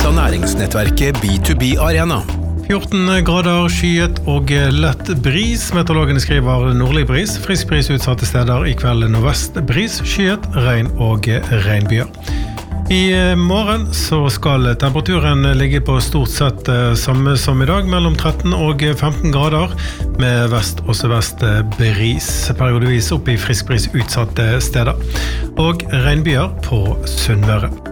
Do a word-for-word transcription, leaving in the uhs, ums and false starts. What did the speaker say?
presenteres av næringsnettverket B to B Arena. fjorten grader, skyet og lett bris. Meteorologene skriver nordlig bris. Frisk bris utsatte steder i kveld nordvest bris, skyet, regn og regnbyer. I morgen så skal temperaturen ligge på stort sett samme som i dag, mellom tretten og femten grader, med vest og sørvest bris, periodevis opp i frisk bris utsatte steder, og regnbyer på Sunnmøre.